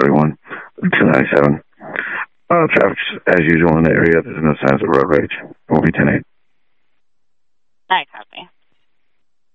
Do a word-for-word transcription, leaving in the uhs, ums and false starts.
thirty-one, two ninety-seven. Uh, traffic, as usual in the area. There's no signs of road rage. It won't be ten eight.